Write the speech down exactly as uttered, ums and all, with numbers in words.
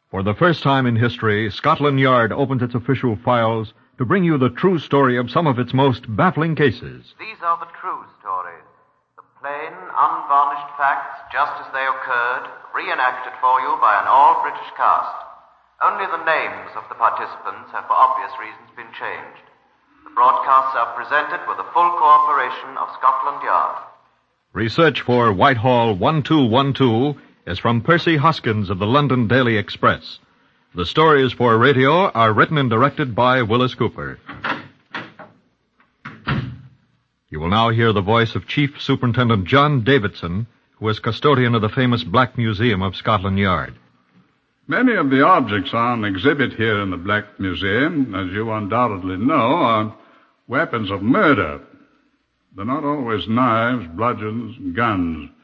For the first time in history, Scotland Yard opens its official files to bring you the true story of some of its most baffling cases. These are the true stories. The plain, unvarnished facts, just as they occurred, reenacted for you by an all-British cast. Only the names of the participants have for obvious reasons been changed. The broadcasts are presented with the full cooperation of Scotland Yard. Research for Whitehall one two one two is from Percy Hoskins of the London Daily Express. The stories for radio are written and directed by Willis Cooper. You will now hear the voice of Chief Superintendent John Davidson, who is custodian of the famous Black Museum of Scotland Yard. Many of the objects on exhibit here in the Black Museum, as you undoubtedly know, are weapons of murder. They're not always knives, bludgeons, guns.